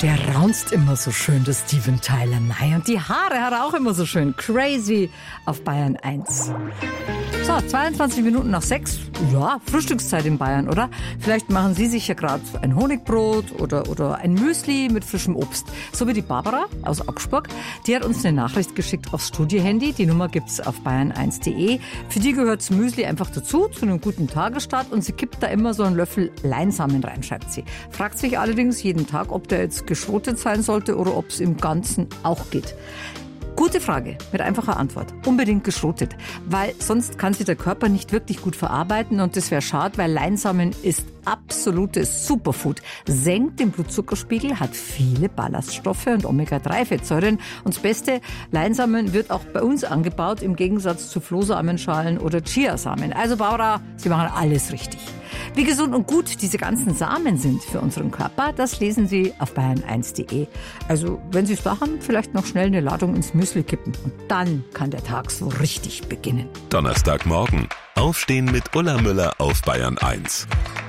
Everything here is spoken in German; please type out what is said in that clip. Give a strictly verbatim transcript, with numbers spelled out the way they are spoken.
Der raunzt immer so schön, der Steven Tyler. Nein, und die Haare hat er auch immer so schön. Crazy auf Bayern eins. So, zweiundzwanzig Minuten nach sechs. Ja, Frühstückszeit in Bayern, oder? Vielleicht machen Sie sich ja gerade ein Honigbrot oder, oder ein Müsli mit frischem Obst. So wie die Barbara aus Augsburg. Die hat uns eine Nachricht geschickt aufs Studiohandy. Die Nummer gibt's auf bayern eins punkt de. Für die gehört das Müsli einfach dazu, zu einem guten Tagesstart. Und sie kippt da immer so einen Löffel Leinsamen rein, schreibt sie. Fragt sich allerdings jeden Tag, ob der jetzt geschrotet sein sollte oder ob es im Ganzen auch geht. Gute Frage, mit einfacher Antwort. Unbedingt geschrotet, weil sonst kann sich der Körper nicht wirklich gut verarbeiten und das wäre schade, weil Leinsamen ist absolutes Superfood. Senkt den Blutzuckerspiegel, hat viele Ballaststoffe und Omega drei Fettsäuren. Und das Beste, Leinsamen wird auch bei uns angebaut, im Gegensatz zu Flohsamenschalen oder Chiasamen. Also Barbara, Sie machen alles richtig. Wie gesund und gut diese ganzen Samen sind für unseren Körper, das lesen Sie auf bayern eins punkt de. Also, wenn Sie es da haben, vielleicht noch schnell eine Ladung ins Müsli kippen. Und dann kann der Tag so richtig beginnen. Donnerstagmorgen. Aufstehen mit Ulla Müller auf Bayern eins.